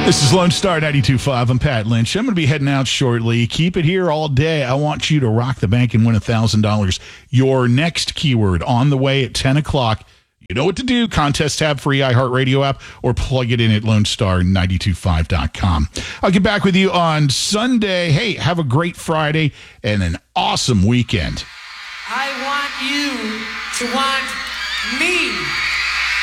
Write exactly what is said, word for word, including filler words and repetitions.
This is Lone Star ninety-two point five. I'm Pat Lynch. I'm going to be heading out shortly. Keep it here all day. I want you to rock the bank and win one thousand dollars. Your next keyword on the way at ten o'clock. You know what to do. Contest tab, free iHeartRadio app, or plug it in at lone star nine two five dot com. I'll get back with you on Sunday. Hey, have a great Friday and an awesome weekend. I want you to want me.